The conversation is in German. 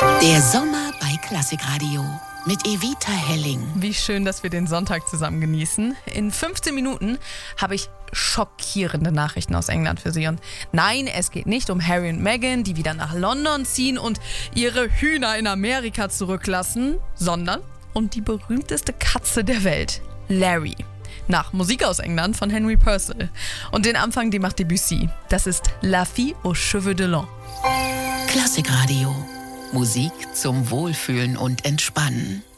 Der Sommer bei Klassikradio mit Evita Helling. Wie schön, dass wir den Sonntag zusammen genießen. In 15 Minuten habe ich schockierende Nachrichten aus England für Sie. Und nein, es geht nicht um Harry und Meghan, die wieder nach London ziehen und ihre Hühner in Amerika zurücklassen, sondern um die berühmteste Katze der Welt, Larry. Nach Musik aus England von Henry Purcell. Und den Anfang, den macht Debussy. Das ist La Fille aux Cheveux de Long. Klassikradio. Musik zum Wohlfühlen und Entspannen.